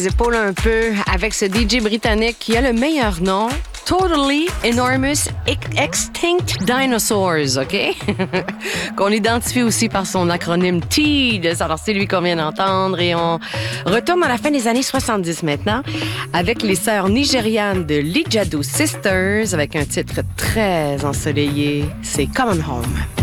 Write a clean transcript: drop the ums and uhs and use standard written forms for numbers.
épaules un peu avec ce DJ britannique qui a le meilleur nom, Totally Enormous Extinct Dinosaurs, OK? Qu'on identifie aussi par son acronyme TEED. Alors, c'est lui qu'on vient d'entendre. Et on retourne à la fin des années 70 maintenant avec les sœurs nigérianes de Lijado Sisters avec un titre très ensoleillé. C'est Come On Home.